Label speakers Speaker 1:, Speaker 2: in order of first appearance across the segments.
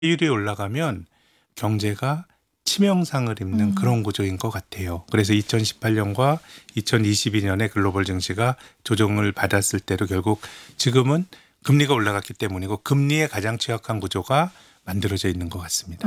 Speaker 1: 수익률이 올라가면 경제가 치명상을 입는 그런 구조인 것 같아요. 그래서 2018년과 2022년에 글로벌 증시가 조정을 받았을 때도 결국 지금은 금리가 올라갔기 때문이고 금리에 가장 취약한 구조가 만들어져 있는 것 같습니다.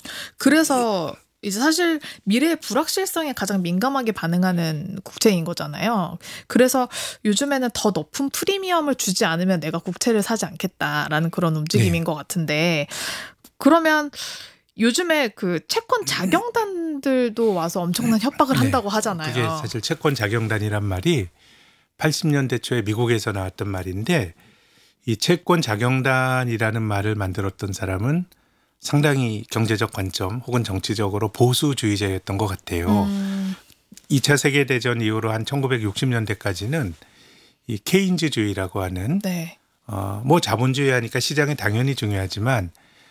Speaker 2: 그래서 이제 사실 미래의 불확실성에 가장 민감하게 반응하는 국채인 거잖아요. 그래서 요즘에는 더 높은 프리미엄을 주지 않으면 내가 국채를 사지 않겠다라는 그런 움직임인 것 같은데, 그러면 요즘에 그 채권 자경단들도 와서 엄청난 협박을 한다고 하잖아요.
Speaker 1: 그게 사실 채권 자경단이란 말이 80년대 초에 미국에서 나왔던 말인데, 이 채권 자경단이라는 말을 만들었던 사람은 상당히 경제적 관점 혹은 정치적으로 보수주의자였던 것 같아요. 2차 세계대전 이후로 한 1960년대까지는 이 케인즈주의라고 하는 뭐 자본주의 하니까 시장이 당연히 중요하지만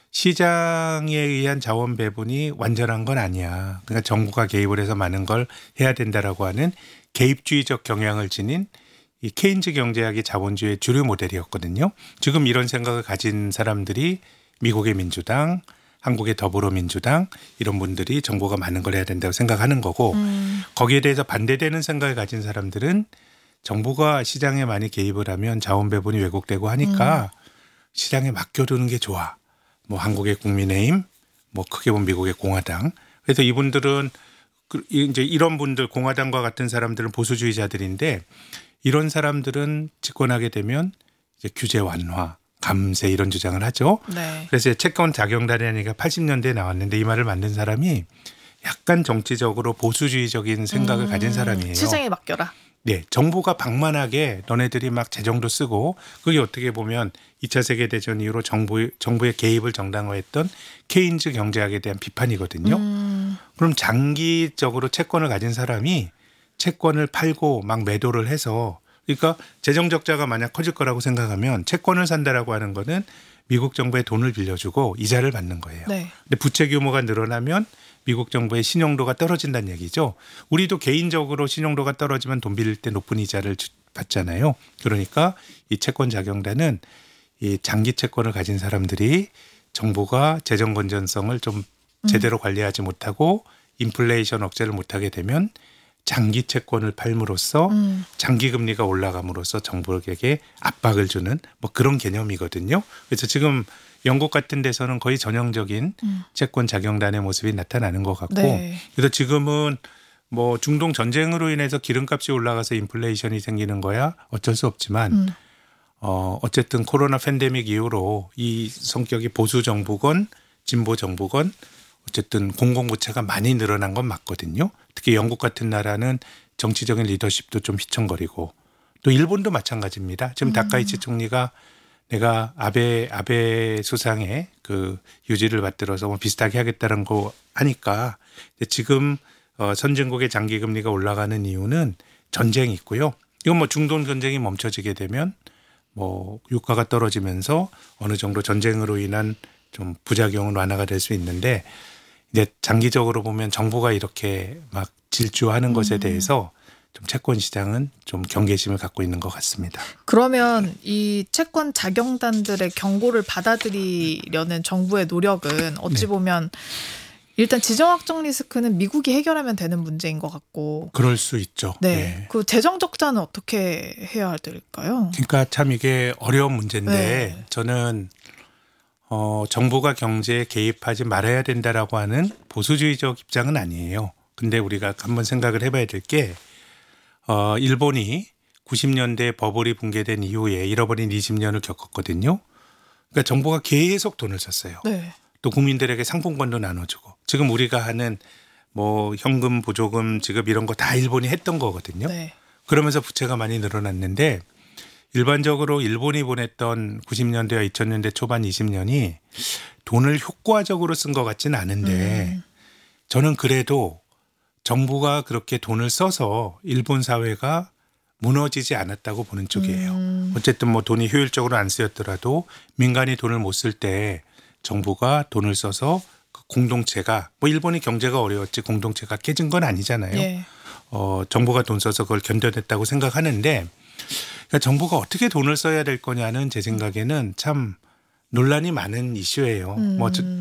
Speaker 1: 시장에 의한 자원 배분이 완전한 건 아니야. 그러니까 정부가 개입을 해서 많은 걸 해야 된다라고 하는 개입주의적 경향을 지닌 이 케인즈 경제학이 자본주의의 주류 모델이었거든요. 지금 이런 생각을 가진 사람들이 미국의 민주당, 한국의 더불어민주당 이런 분들이 정부가 많은 걸 해야 된다고 생각하는 거고, 거기에 대해서 반대되는 생각을 가진 사람들은 정부가 시장에 많이 개입을 하면 자원 배분이 왜곡되고 하니까 시장에 맡겨두는 게 좋아. 뭐 한국의 국민의힘, 뭐 크게 보면 미국의 공화당. 그래서 이분들은 이제 이런 분들, 공화당과 같은 사람들은 보수주의자들인데, 이런 사람들은 집권하게 되면 이제 규제 완화, 감세 이런 주장을 하죠. 그래서 채권 자경단이라니까 80년대에 나왔는데, 이 말을 만든 사람이 약간 정치적으로 보수주의적인 생각을 가진 사람이에요.
Speaker 2: 시장에 맡겨라.
Speaker 1: 네, 정부가 방만하게 너네들이 막 재정도 쓰고, 그게 어떻게 보면 2차 세계대전 이후로 정부의 개입을 정당화했던 케인즈 경제학에 대한 비판이거든요. 그럼 장기적으로 채권을 가진 사람이 채권을 팔고 막 매도를 해서, 그러니까 재정 적자가 만약 커질 거라고 생각하면 채권을 산다라고 하는 거는 미국 정부에 돈을 빌려주고 이자를 받는 거예요. 근데 부채 규모가 늘어나면 미국 정부의 신용도가 떨어진다는 얘기죠. 우리도 개인적으로 신용도가 떨어지면 돈 빌릴 때 높은 이자를 받잖아요. 그러니까 이 채권 자경단은 이 장기 채권을 가진 사람들이 정부가 재정 건전성을 좀 제대로 관리하지 못하고 인플레이션 억제를 못하게 되면 장기 채권을 팔므로써 장기 금리가 올라감으로써 정부에게 압박을 주는 뭐 그런 개념이거든요. 그래서 지금 영국 같은 데서는 거의 전형적인 채권 자경단의 모습이 나타나는 것 같고, 그래서 지금은 뭐 중동 전쟁으로 인해서 기름값이 올라가서 인플레이션이 생기는 거야 어쩔 수 없지만 어쨌든 코로나 팬데믹 이후로 이 성격이 보수 정부건 진보 정부건 어쨌든 공공부채가 많이 늘어난 건 맞거든요. 특히 영국 같은 나라는 정치적인 리더십도 좀 휘청거리고, 또 일본도 마찬가지입니다. 지금 다카이치 총리가 내가 아베 수상의 그 유지를 받들어서 뭐 비슷하게 하겠다는 거 하니까, 지금 선진국의 장기 금리가 올라가는 이유는 전쟁이 있고요. 이건 뭐 중동 전쟁이 멈춰지게 되면 뭐 유가가 떨어지면서 어느 정도 전쟁으로 인한 좀 부작용은 완화가 될 수 있는데, 이제 장기적으로 보면 정부가 이렇게 막 질주하는 것에 대해서 좀 채권 시장은 좀 경계심을 갖고 있는 것 같습니다.
Speaker 2: 그러면 이 채권 자경단들의 경고를 받아들이려는 정부의 노력은 어찌 보면 일단 지정학적 리스크는 미국이 해결하면 되는 문제인 것 같고.
Speaker 1: 그럴 수 있죠.
Speaker 2: 그 재정 적자는 어떻게 해야 될까요?
Speaker 1: 그러니까 참 이게 어려운 문제인데, 저는 정부가 경제에 개입하지 말아야 된다라고 하는 보수주의적 입장은 아니에요. 근데 우리가 한번 생각을 해봐야 될 게, 일본이 90년대 버블이 붕괴된 이후에 잃어버린 20년을 겪었거든요. 그러니까 정부가 계속 돈을 썼어요. 또 국민들에게 상품권도 나눠주고, 지금 우리가 하는 뭐 현금, 보조금, 지급 이런 거 다 일본이 했던 거거든요. 그러면서 부채가 많이 늘어났는데, 일반적으로 일본이 보냈던 90년대와 2000년대 초반 20년이 돈을 효과적으로 쓴 것 같지는 않은데, 저는 그래도 정부가 그렇게 돈을 써서 일본 사회가 무너지지 않았다고 보는 쪽이에요. 어쨌든 뭐 돈이 효율적으로 안 쓰였더라도 민간이 돈을 못 쓸 때 정부가 돈을 써서 그 공동체가, 뭐 일본이 경제가 어려웠지 공동체가 깨진 건 아니잖아요. 정부가 돈 써서 그걸 견뎌냈다고 생각하는데, 그러니까 정부가 어떻게 돈을 써야 될 거냐는 제 생각에는 참 논란이 많은 이슈예요. 뭐